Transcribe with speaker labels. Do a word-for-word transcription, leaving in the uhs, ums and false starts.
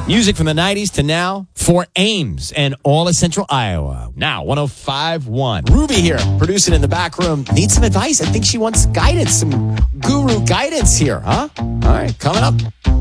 Speaker 1: Music from the nineties to now for Ames and all of Central Iowa. Now, one oh five point one. Ruby here, producing in the back room. Needs some advice. I think she wants guidance, some guru guidance here, huh? All right, coming up.